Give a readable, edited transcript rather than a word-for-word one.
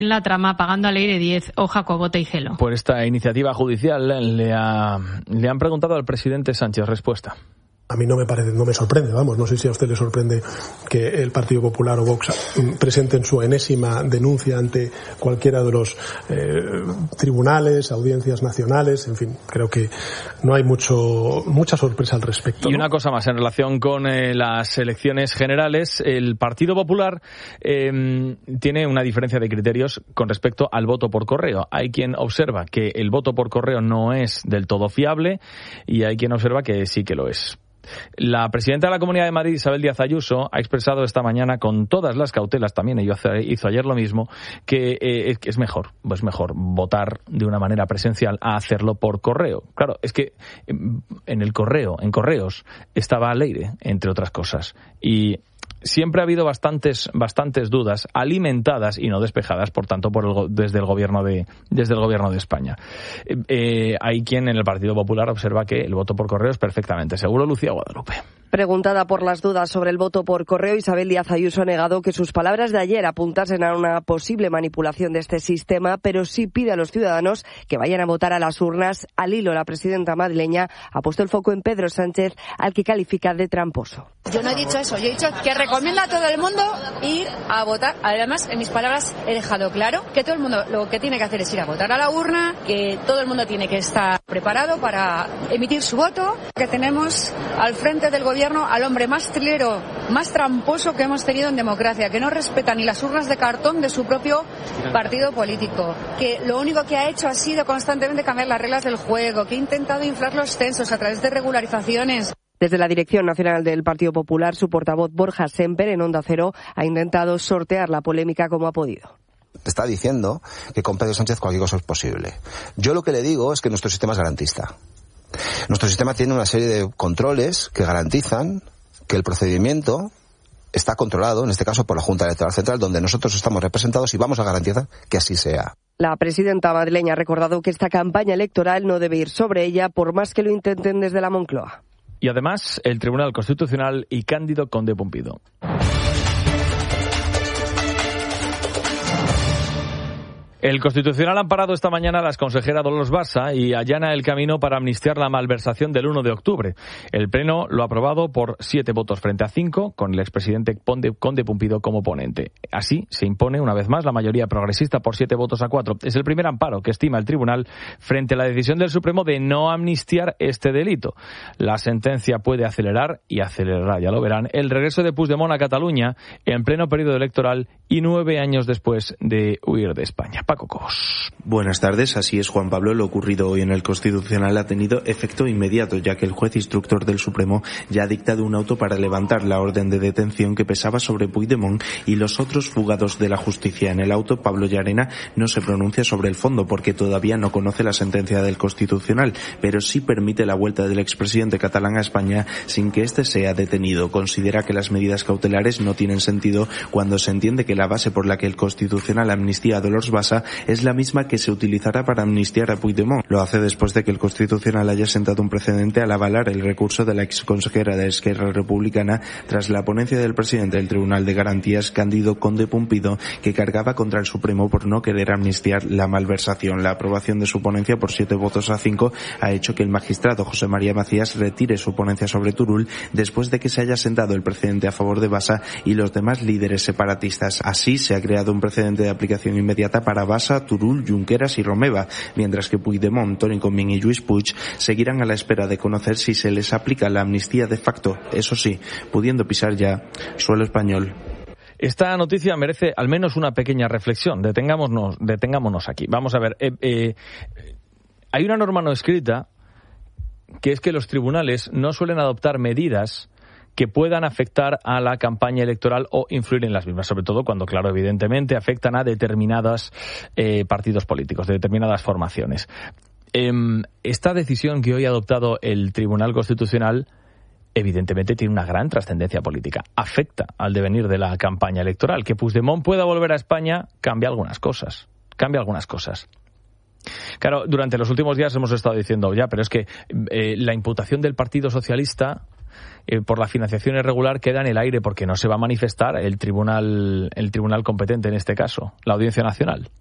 la trama Pagando al Aire 10 o Jacobo Teijelo. Por esta iniciativa judicial le han preguntado al presidente Sánchez. Respuesta. A mí no me sorprende, no sé si a usted le sorprende que el Partido Popular o Vox presenten su enésima denuncia ante cualquiera de los tribunales, audiencias nacionales, en fin, creo que no hay mucha sorpresa al respecto. Y una cosa más, en relación con las elecciones generales, el Partido Popular tiene una diferencia de criterios con respecto al voto por correo. Hay quien observa que el voto por correo no es del todo fiable y hay quien observa que sí que lo es. La presidenta de la Comunidad de Madrid, Isabel Díaz Ayuso, ha expresado esta mañana con todas las cautelas, también hizo ayer lo mismo, que es mejor votar de una manera presencial a hacerlo por correo. Claro, es que en correos estaba Leire, entre otras cosas, y siempre ha habido bastantes dudas alimentadas y no despejadas, por tanto, desde el gobierno de España. Hay quien en el Partido Popular observa que el voto por correo es perfectamente seguro. Lucía Guadalupe. Preguntada por las dudas sobre el voto por correo, Isabel Díaz Ayuso ha negado que sus palabras de ayer apuntasen a una posible manipulación de este sistema, pero sí pide a los ciudadanos que vayan a votar a las urnas. Al hilo, la presidenta madrileña ha puesto el foco en Pedro Sánchez, al que califica de tramposo. Yo no he dicho eso, yo he dicho que recomiendo a todo el mundo ir a votar. Además, en mis palabras he dejado claro que todo el mundo lo que tiene que hacer es ir a votar a la urna, que todo el mundo tiene que estar preparado para emitir su voto, que tenemos al frente del gobierno al hombre más trilero, más tramposo que hemos tenido en democracia, que no respeta ni las urnas de cartón de su propio partido político, que lo único que ha hecho ha sido constantemente cambiar las reglas del juego, que ha intentado inflar los censos a través de regularizaciones. Desde la Dirección Nacional del Partido Popular, su portavoz Borja Semper, en Onda Cero, ha intentado sortear la polémica como ha podido. Está diciendo que con Pedro Sánchez cualquier cosa es posible. Yo lo que le digo es que nuestro sistema es garantista. Nuestro sistema tiene una serie de controles que garantizan que el procedimiento está controlado, en este caso por la Junta Electoral Central, donde nosotros estamos representados, y vamos a garantizar que así sea. La presidenta madrileña ha recordado que esta campaña electoral no debe ir sobre ella, por más que lo intenten desde la Moncloa. Y además, el Tribunal Constitucional y Cándido Conde Pumpido. El Constitucional ha amparado esta mañana a la exconsejera Dolors Bassa y allana el camino para amnistiar la malversación del 1 de octubre. El Pleno lo ha aprobado por 7 votos frente a 5, con el expresidente Conde Pumpido como ponente. Así se impone una vez más la mayoría progresista por 7 votos a 4. Es el primer amparo que estima el Tribunal frente a la decisión del Supremo de no amnistiar este delito. La sentencia puede acelerar, y acelerará, ya lo verán, el regreso de Puigdemont a Cataluña en pleno periodo electoral y 9 años después de huir de España. Paco Cobos. Buenas tardes, así es, Juan Pablo. Lo ocurrido hoy en el Constitucional ha tenido efecto inmediato, ya que el juez instructor del Supremo ya ha dictado un auto para levantar la orden de detención que pesaba sobre Puigdemont y los otros fugados de la justicia. En el auto, Pablo Llarena no se pronuncia sobre el fondo porque todavía no conoce la sentencia del Constitucional, pero sí permite la vuelta del expresidente catalán a España sin que éste sea detenido. Considera que las medidas cautelares no tienen sentido cuando se entiende que la base por la que el Constitucional amnistía a Dolors Bassa es la misma que se utilizará para amnistiar a Puigdemont. Lo hace después de que el Constitucional haya sentado un precedente al avalar el recurso de la exconsejera de Esquerra Republicana tras la ponencia del presidente del Tribunal de Garantías, Cándido Conde Pumpido, que cargaba contra el Supremo por no querer amnistiar la malversación. La aprobación de su ponencia por 7 votos a 5 ha hecho que el magistrado José María Macías retire su ponencia sobre Turull después de que se haya sentado el precedente a favor de Bassa y los demás líderes separatistas. Así se ha creado un precedente de aplicación inmediata para Bassa, Turull, Junqueras y Romeva, mientras que Puigdemont, Toni Comín y Lluís Puig seguirán a la espera de conocer si se les aplica la amnistía de facto, eso sí, pudiendo pisar ya suelo español. Esta noticia merece al menos una pequeña reflexión. Detengámonos aquí. Vamos a ver. Hay una norma no escrita que es que los tribunales no suelen adoptar medidas que puedan afectar a la campaña electoral o influir en las mismas, sobre todo cuando, claro, evidentemente afectan a determinados partidos políticos, de determinadas formaciones. Esta decisión que hoy ha adoptado el Tribunal Constitucional evidentemente tiene una gran trascendencia política. Afecta al devenir de la campaña electoral. Que Puigdemont pueda volver a España cambia algunas cosas. Claro, durante los últimos días hemos estado diciendo ya, pero es que la imputación del Partido Socialista por la financiación irregular queda en el aire porque no se va a manifestar el tribunal competente en este caso, la Audiencia Nacional.